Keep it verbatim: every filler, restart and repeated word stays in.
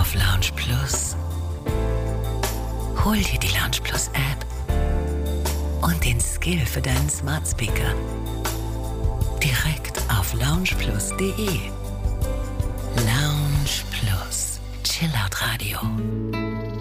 auf Lounge Plus. Hol dir die Lounge Plus App und den Skill für deinen Smart Speaker direkt auf loungeplus punkt de. Lounge Plus. Chillout Radio.